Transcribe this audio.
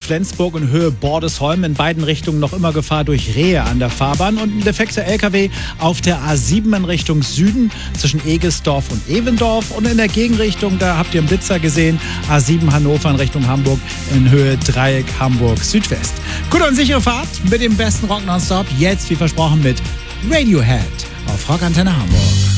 Flensburg in Höhe Bordesholm. In beiden Richtungen noch immer Gefahr durch Rehe an der Fahrbahn. Und ein defekter LKW auf der A7 in Richtung Süden zwischen Egesdorf und Evendorf. Und in der Gegenrichtung, da habt ihr einen Blitzer gesehen, A7 Hannover in Richtung Hamburg in Höhe Dreieck Hamburg Südwest. Gute und sichere Fahrt mit dem besten Rock nonstop. Jetzt, wie versprochen, mit Radiohead auf Rockantenne Hamburg.